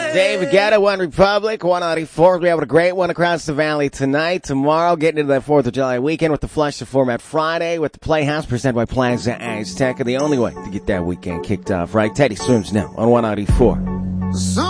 David Guetta, One Republic, 194. We have a great one across the valley tonight. Tomorrow, getting into that 4th of July weekend with the Flush the Format Friday with the Playhouse presented by Plaza Azteca. The only way to get that weekend kicked off, right? Teddy Swims now on 194.